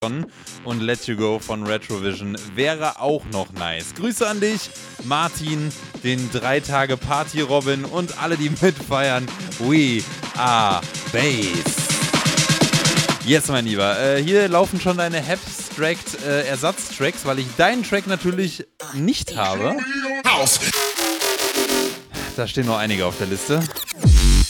und Let You Go von Retrovision wäre auch noch nice. Grüße an dich, Martin, den 3-Tage-Party-Robin und alle, die mitfeiern. We are Bass. Yes, mein Lieber. Hier laufen schon deine Abstract-Ersatztracks, weil ich deinen Track natürlich nicht habe. Da stehen noch einige auf der Liste.